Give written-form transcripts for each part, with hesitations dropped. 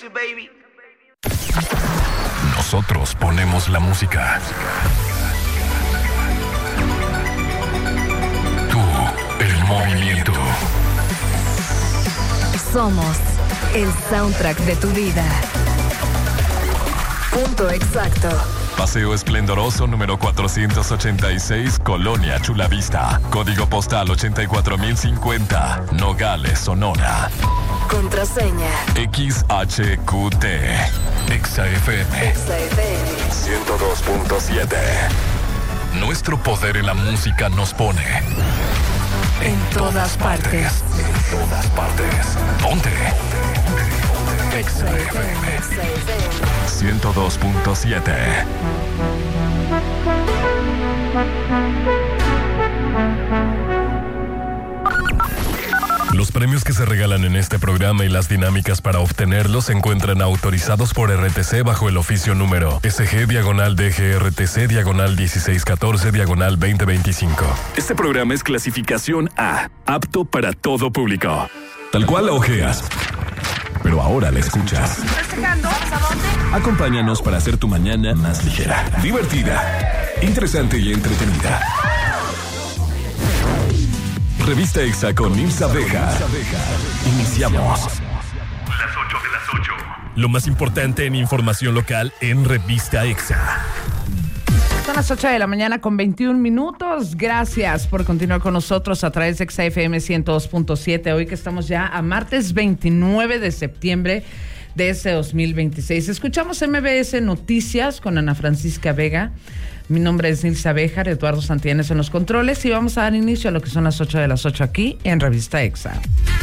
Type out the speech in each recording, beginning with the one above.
you, baby. Nosotros ponemos la música. Tú, el movimiento. Somos el soundtrack de tu vida. Punto exacto. Paseo Esplendoroso número 486, Colonia Chulavista. Código postal 84050, Nogales, Sonora. Contraseña XHQT. XFM 102.7. Nuestro poder en la música nos pone en todas partes. En todas partes. Ponte. XFM 102.7. Los premios que se regalan en este programa y las dinámicas para obtenerlos se encuentran autorizados por RTC bajo el oficio número SG-DGRTC/1614/2025. Este programa es clasificación A, apto para todo público. Tal cual la ojeas, pero ahora la escuchas. Acompáñanos para hacer tu mañana más ligera, divertida, interesante y entretenida. Revista Exa con Nilsa Abeja. Iniciamos. Las 8 de las 8. Lo más importante en información local en Revista Exa. Son las 8 de la mañana con 21 minutos. Gracias por continuar con nosotros a través de Exa FM 102.7. Hoy que estamos ya a martes 29 de septiembre de este 2026. Escuchamos MBS Noticias con Ana Francisca Vega. Mi nombre es Nilsa Abeja, Eduardo Santillanes en los controles y vamos a dar inicio a lo que son las 8 de las 8 aquí en Revista Exa.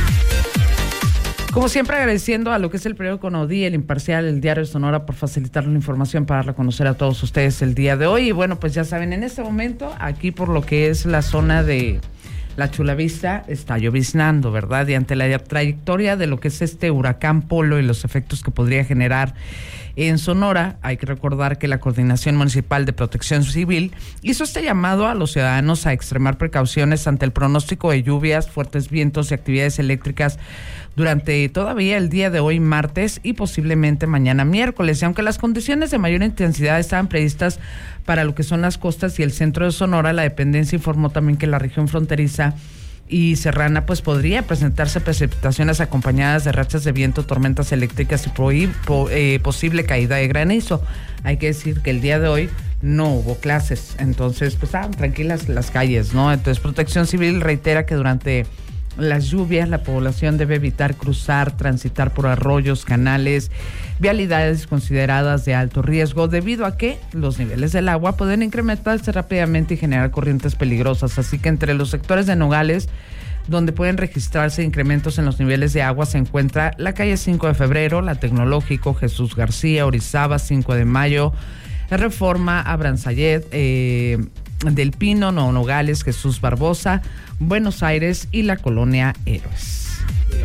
Como siempre, agradeciendo a lo que es el periódico Naudí, El Imparcial, el Diario de Sonora, por facilitar la información para darla a conocer a todos ustedes el día de hoy. Y bueno, pues ya saben, en este momento, aquí por lo que es la zona de la Chulavista, está lloviznando, ¿verdad? Y ante la trayectoria de lo que es este huracán Polo y los efectos que podría generar en Sonora, hay que recordar que la Coordinación Municipal de Protección Civil hizo este llamado a los ciudadanos a extremar precauciones ante el pronóstico de lluvias, fuertes vientos y actividades eléctricas durante todavía el día de hoy martes y posiblemente mañana miércoles. Y aunque las condiciones de mayor intensidad estaban previstas para lo que son las costas y el centro de Sonora, la dependencia informó también que la región fronteriza y serrana pues podría presentarse precipitaciones acompañadas de rachas de viento, tormentas eléctricas y posible caída de granizo. Hay que decir que el día de hoy no hubo clases, entonces pues estaban tranquilas las calles, ¿no? Entonces Protección Civil reitera que durante las lluvias la población debe evitar cruzar, transitar por arroyos, canales, vialidades consideradas de alto riesgo, debido a que los niveles del agua pueden incrementarse rápidamente y generar corrientes peligrosas. Así que entre los sectores de Nogales, donde pueden registrarse incrementos en los niveles de agua, se encuentra la calle 5 de Febrero, la Tecnológico, Jesús García, Orizaba, 5 de Mayo, Reforma, Abranzayet, del Pino, Nogales, Jesús Barbosa, Buenos Aires y la Colonia Héroes.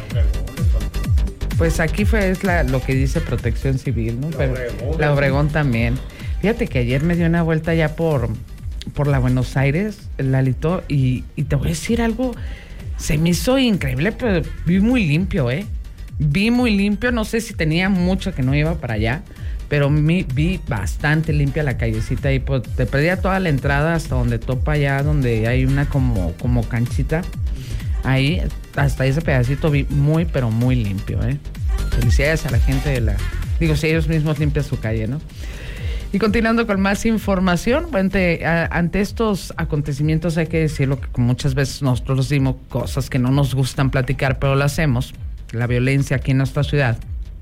Pues aquí lo que dice Protección Civil, ¿no? Pero la Obregón también. Fíjate que ayer me dio una vuelta ya por la Buenos Aires, Lalito, y te voy a decir algo, se me hizo increíble, pero vi muy limpio, Vi muy limpio, no sé si tenía mucho que no iba para allá, pero vi bastante limpia la callecita y pues te perdía toda la entrada hasta donde topa allá, donde hay una como canchita. Ahí, hasta ese pedacito vi muy, pero muy limpio, Felicidades a la gente si ellos mismos limpian su calle, ¿no? Y continuando con más información, ante estos acontecimientos hay que decirlo que muchas veces nosotros decimos cosas que no nos gustan platicar, pero lo hacemos. La violencia aquí en nuestra ciudad.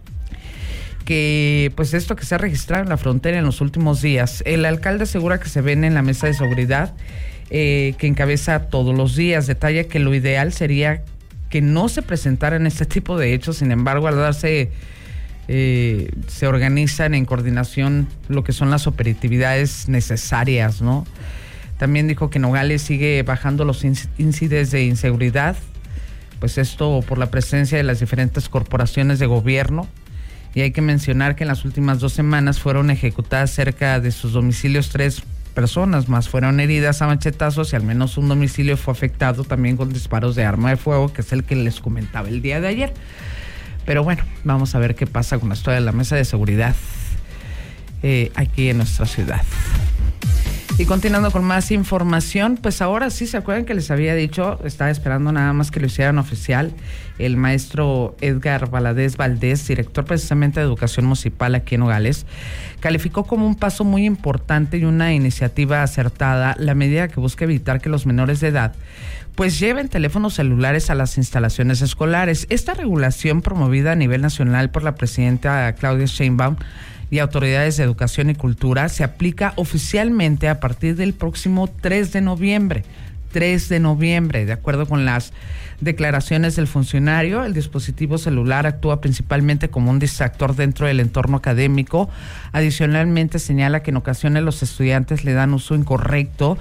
Que pues esto que se ha registrado en la frontera en los últimos días, el alcalde asegura que se ven en la mesa de seguridad que encabeza todos los días. Detalla que lo ideal sería que no se presentaran este tipo de hechos, sin embargo al darse se organizan en coordinación lo que son las operatividades necesarias, ¿no? También dijo que Nogales sigue bajando los índices de inseguridad, pues esto por la presencia de las diferentes corporaciones de gobierno. Y hay que mencionar que en las últimas 2 semanas fueron ejecutadas cerca de sus domicilios 3 personas más. Fueron heridas a machetazos y al menos un domicilio fue afectado también con disparos de arma de fuego, que es el que les comentaba el día de ayer. Pero bueno, vamos a ver qué pasa con esto de la mesa de seguridad aquí en nuestra ciudad. Y continuando con más información, pues ahora sí, ¿se acuerdan que les había dicho? Estaba esperando nada más que lo hicieran oficial. El maestro Edgar Valadez Valdés, director precisamente de Educación Municipal aquí en Nogales, calificó como un paso muy importante y una iniciativa acertada la medida que busca evitar que los menores de edad pues lleven teléfonos celulares a las instalaciones escolares. Esta regulación, promovida a nivel nacional por la presidenta Claudia Sheinbaum y autoridades de educación y cultura, se aplica oficialmente a partir del próximo 3 de noviembre. 3 de noviembre, de acuerdo con las declaraciones del funcionario, el dispositivo celular actúa principalmente como un distractor dentro del entorno académico. Adicionalmente, señala que en ocasiones los estudiantes le dan uso incorrecto,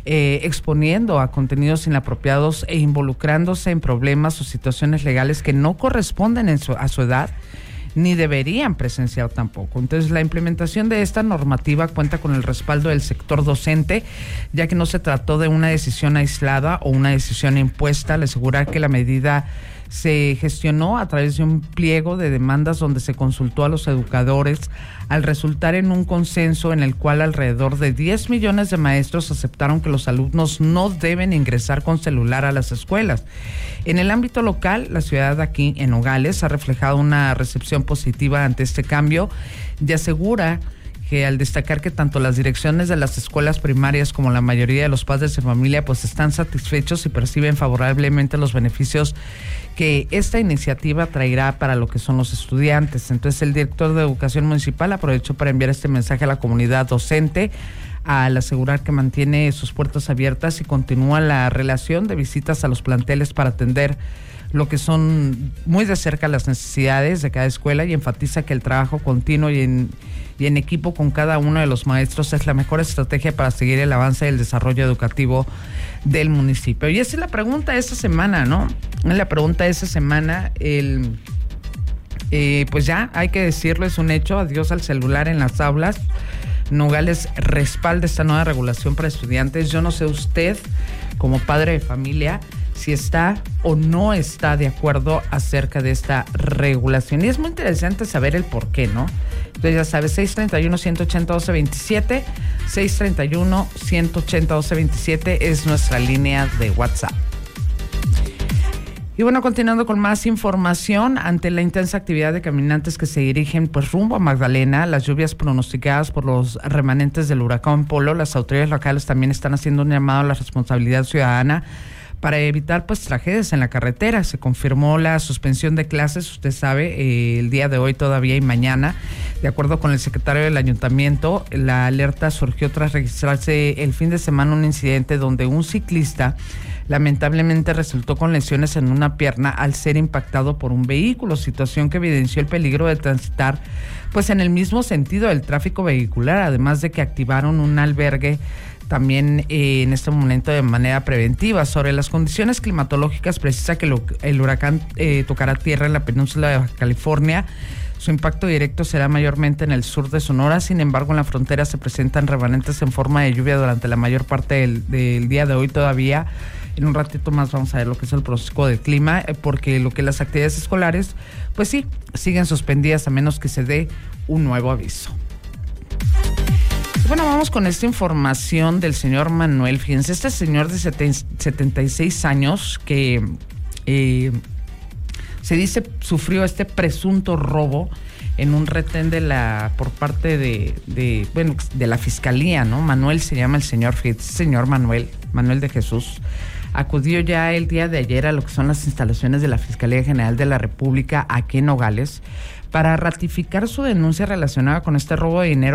exponiendo a contenidos inapropiados e involucrándose en problemas o situaciones legales que no corresponden a su edad, ni deberían presenciar tampoco. Entonces, la implementación de esta normativa cuenta con el respaldo del sector docente, ya que no se trató de una decisión aislada o una decisión impuesta. Al asegurar que la medida se gestionó a través de un pliego de demandas donde se consultó a los educadores, al resultar en un consenso en el cual alrededor de 10 millones de maestros aceptaron que los alumnos no deben ingresar con celular a las escuelas. En el ámbito local, la ciudad aquí en Nogales ha reflejado una recepción positiva ante este cambio y asegura que al destacar que tanto las direcciones de las escuelas primarias como la mayoría de los padres de familia pues están satisfechos y perciben favorablemente los beneficios que esta iniciativa traerá para lo que son los estudiantes. Entonces, el director de Educación Municipal aprovechó para enviar este mensaje a la comunidad docente al asegurar que mantiene sus puertas abiertas y continúa la relación de visitas a los planteles para atender lo que son muy de cerca las necesidades de cada escuela, y enfatiza que el trabajo continuo y en equipo con cada uno de los maestros es la mejor estrategia para seguir el avance del desarrollo educativo del municipio. Y esa es la pregunta de esta semana, ¿no? La pregunta de esta semana, pues ya hay que decirlo, es un hecho, adiós al celular en las aulas. Nogales respalda esta nueva regulación para estudiantes. Yo no sé usted, como padre de familia, si está o no está de acuerdo acerca de esta regulación. Y es muy interesante saber el por qué, ¿no? Entonces ya sabes, 631-180-1227, 631-180-1227 es nuestra línea de WhatsApp. Y bueno, continuando con más información, ante la intensa actividad de caminantes que se dirigen pues rumbo a Magdalena, las lluvias pronosticadas por los remanentes del huracán Polo, las autoridades locales también están haciendo un llamado a la responsabilidad ciudadana para evitar pues tragedias en la carretera. Se confirmó la suspensión de clases, usted sabe, el día de hoy todavía y mañana. De acuerdo con el secretario del ayuntamiento, la alerta surgió tras registrarse el fin de semana un incidente donde un ciclista lamentablemente resultó con lesiones en una pierna al ser impactado por un vehículo, situación que evidenció el peligro de transitar pues en el mismo sentido del tráfico vehicular, además de que activaron un albergue también en este momento de manera preventiva. Sobre las condiciones climatológicas, precisa que el huracán tocará tierra en la península de Baja California. Su impacto directo será mayormente en el sur de Sonora. Sin embargo, en la frontera se presentan remanentes en forma de lluvia durante la mayor parte del día de hoy todavía. En un ratito más vamos a ver lo que es el pronóstico del clima, porque lo que las actividades escolares, pues sí, siguen suspendidas a menos que se dé un nuevo aviso. Bueno, vamos con esta información del señor Manuel. Fíjense, este señor de 76 años que se dice sufrió este presunto robo en un retén por parte de la fiscalía, ¿no? Manuel se llama el señor, fíjate, señor Manuel de Jesús, acudió ya el día de ayer a lo que son las instalaciones de la Fiscalía General de la República aquí en Nogales para ratificar su denuncia relacionada con este robo de dinero